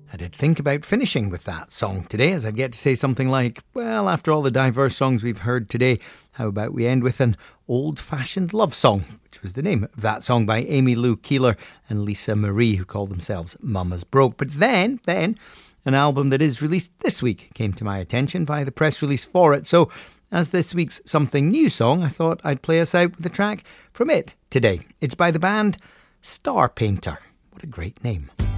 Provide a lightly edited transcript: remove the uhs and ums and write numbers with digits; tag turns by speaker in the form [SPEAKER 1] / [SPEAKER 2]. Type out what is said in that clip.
[SPEAKER 1] I did think about finishing with that song today, as I'd get to say something like, well, after all the diverse songs we've heard today, how about we end with an old-fashioned love song, which was the name of that song by Amy Lou Keeler and Lisa Marie, who called themselves Mama's Broke. But then, an album that is released this week came to my attention via the press release for it. So, as this week's Something New song, I thought I'd play us out with a track from it today. It's by the band Star Painter. What a great name.